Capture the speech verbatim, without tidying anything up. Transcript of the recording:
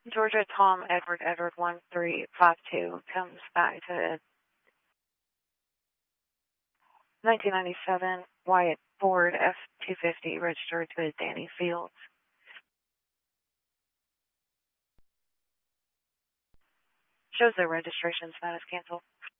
Georgia Tom Edward Edward one three five two comes back to nineteen ninety-seven Wyatt Ford F two fifty registered to Danny Fields. Shows the registration status canceled.